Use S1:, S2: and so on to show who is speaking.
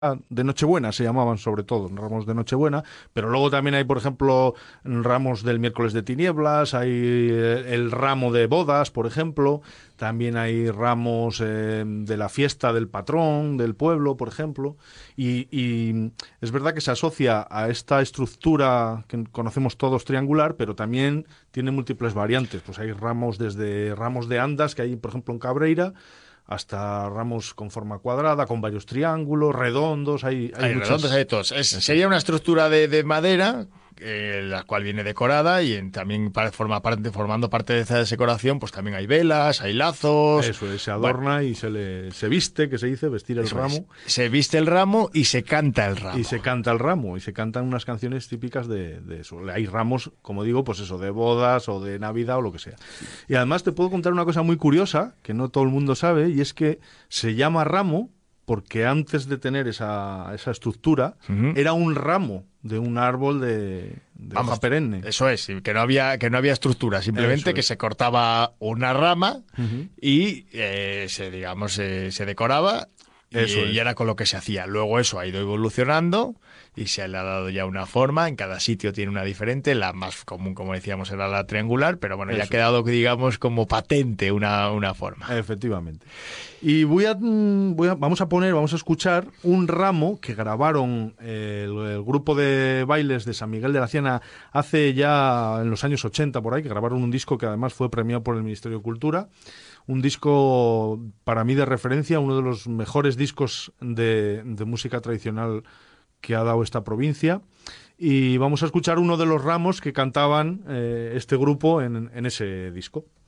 S1: de Nochebuena se llamaban sobre todo, ramos de Nochebuena, pero luego también hay, por ejemplo, ramos del miércoles de tinieblas, hay el ramo de bodas, por ejemplo, también hay ramos de la fiesta del patrón del pueblo, por ejemplo, y es verdad que se asocia a esta estructura que conocemos todos triangular, pero también tiene múltiples variantes, pues hay ramos desde ramos de andas que hay, por ejemplo, en Cabreira, hasta ramos con forma cuadrada, con varios triángulos, redondos, hay
S2: Hay redondos, hay
S1: muchas...
S2: todos.
S1: Eso
S2: Sería
S1: es.
S2: una estructura de madera, la cual viene decorada y también formando parte de esa decoración, pues también hay velas, hay lazos.
S1: Eso es, se
S2: Bueno,
S1: adorna y se viste, que se dice, vestir el
S2: eso es.
S1: ramo,
S2: Se viste el ramo y se canta el
S1: y
S2: ramo.
S1: se canta el ramo, y se cantan unas canciones típicas de eso. Hay ramos, como digo, pues eso, de bodas o de Navidad o lo que sea. Y además te puedo contar una cosa muy curiosa, que no todo el mundo sabe, y es que se llama ramo porque antes de tener esa estructura,
S2: Ujú.
S1: era un ramo de un árbol de hoja
S2: Vamos,
S1: perenne.
S2: eso es, y que no había estructura, simplemente
S1: Eso
S2: que
S1: es.
S2: se cortaba una rama
S1: Ujú.
S2: y se decoraba
S1: Eso
S2: y
S1: es.
S2: era con lo que se hacía. Luego eso ha ido evolucionando y se le ha dado ya una forma. En cada sitio tiene una diferente. La más común, como decíamos, era la triangular, pero bueno, ya ha
S1: Eso es.
S2: quedado, digamos, como patente una forma.
S1: Efectivamente. Y vamos a escuchar un ramo que grabaron el grupo de bailes de San Miguel de la Ciana hace ya en los años 80 por ahí, que grabaron un disco que además fue premiado por el Ministerio de Cultura. Un disco para mí de referencia, uno de los mejores discos de música tradicional que ha dado esta provincia. Y vamos a escuchar uno de los ramos que cantaban este grupo en ese disco.